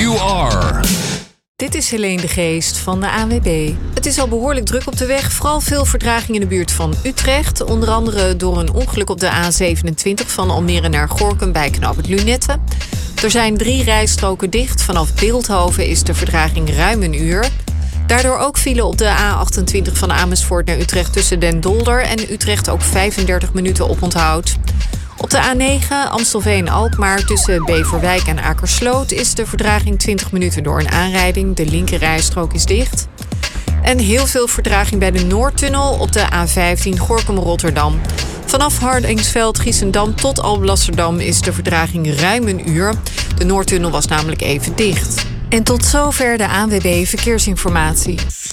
you are. Dit is Helene de Geest van de ANWB. Het is al behoorlijk druk op de weg. Vooral veel vertraging in de buurt van Utrecht. Onder andere door een ongeluk op de A27 van Almere naar Gorinchem bij knooppunt Lunette. Er zijn 3 rijstroken dicht. Vanaf Bilthoven is de vertraging ruim een uur. Daardoor ook file op de A28 van Amersfoort naar Utrecht tussen Den Dolder en Utrecht ook 35 minuten oponthoud. Op de A9 Amstelveen-Alkmaar tussen Beverwijk en Akersloot is de vertraging 20 minuten door een aanrijding. De linkerrijstrook is dicht. En heel veel vertraging bij de Noordtunnel op de A15 Gorinchem-Rotterdam. Vanaf Hardingsveld-Giessendam tot Alblasserdam is de vertraging ruim een uur. De Noordtunnel was namelijk even dicht. En tot zover de ANWB Verkeersinformatie.